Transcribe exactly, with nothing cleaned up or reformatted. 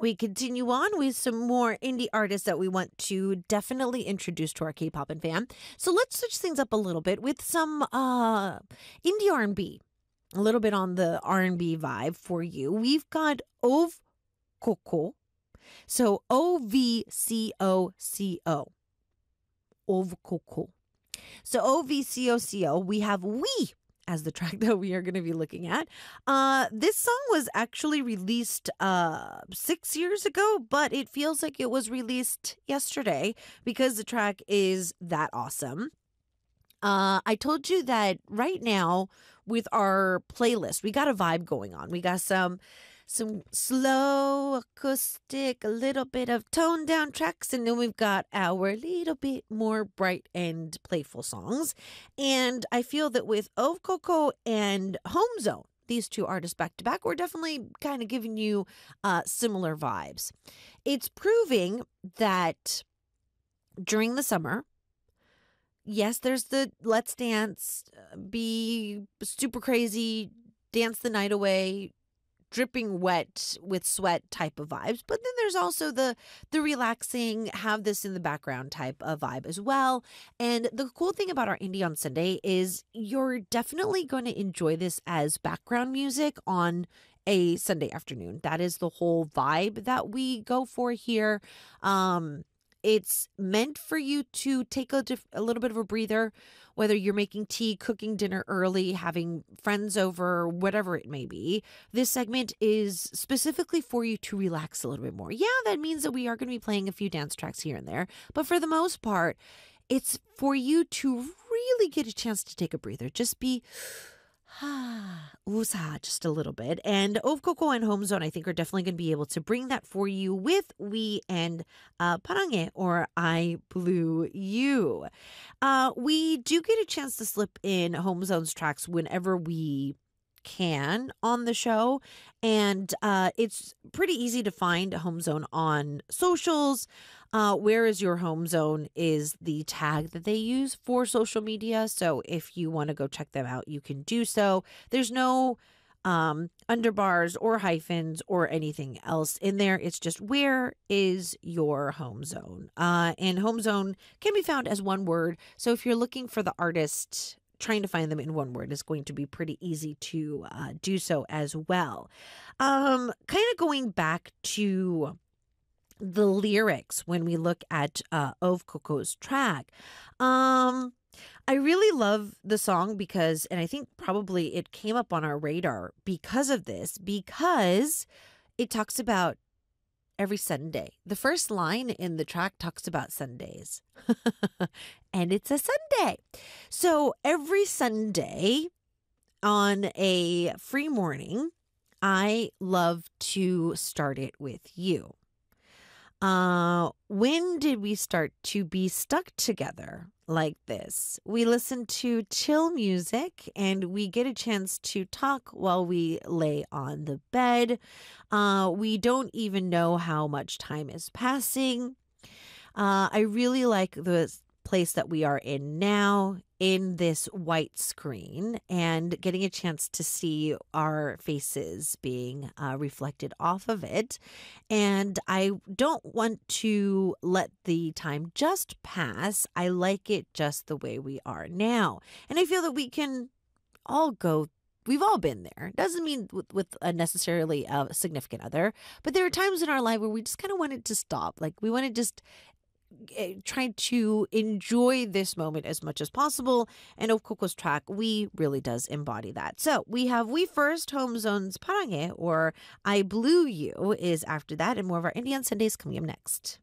We continue on with some more indie artists that we want to definitely introduce to our K-pop and fan. So let's switch things up a little bit with some uh, indie R and B. A little bit on the R and B vibe for you. We've got Ove Coco. So O V C O C O. Ove Coco. So O V C O C O, we have We as the track that we are going to be looking at. Uh, this song was actually released uh, six years ago, but it feels like it was released yesterday because the track is that awesome. Uh, I told you that right now with our playlist, we got a vibe going on. We got some some slow acoustic, a little bit of toned down tracks, and then we've got our little bit more bright and playful songs. And I feel that with Ove Coco and Home Zone, these two artists back to back, we're definitely kind of giving you uh, similar vibes. It's proving that during the summer, yes, there's the let's dance, uh, be super crazy, dance the night away, dripping wet with sweat type of vibes. But then there's also the the relaxing, have this in the background type of vibe as well. And the cool thing about our Indie on Sunday is you're definitely going to enjoy this as background music on a Sunday afternoon. That is the whole vibe that we go for here. Um, It's meant for you to take a, diff- a little bit of a breather, whether you're making tea, cooking dinner early, having friends over, whatever it may be. This segment is specifically for you to relax a little bit more. Yeah, that means that we are going to be playing a few dance tracks here and there, but for the most part, it's for you to really get a chance to take a breather. Just be Usa just a little bit. And Ove Coco and Home Zone, I think, are definitely going to be able to bring that for you with We and uh, Parange, or I Blew You. Uh, we do get a chance to slip in Home Zone's tracks whenever we can on the show, and uh it's pretty easy to find Home Zone on socials. Uh where is your Home Zone is the tag that they use for social media, so if you want to go check them out, you can do so. There's no um underbars or hyphens or anything else in there. It's just where is your Home Zone. Uh and Home Zone can be found as one word, so if you're looking for the artist, trying to find them in one word is going to be pretty easy to uh, do so as well. Um, kind of going back to the lyrics when we look at uh, Ove Coco's track. Um, I really love the song because, and I think probably it came up on our radar because of this, because it talks about every Sunday. The first line in the track talks about Sundays. And it's a Sunday. So every Sunday on a free morning, I love to start it with you. Uh, when did we start to be stuck together like this? We listen to chill music and we get a chance to talk while we lay on the bed. Uh, we don't even know how much time is passing. Uh, I really like the place that we are in now, in this white screen, and getting a chance to see our faces being uh, reflected off of it. And I don't want to let the time just pass. I like it just the way we are now. And I feel that we can all go, we've all been there. Doesn't mean with, with a necessarily a significant other, but there are times in our life where we just kind of wanted to stop. Like we want to just trying to enjoy this moment as much as possible. And Ove Coco's track, We really does embody that. So we have We First, Home Zone's Parange, or I Blew You is after that, and more of our Indie on Sundays coming up next.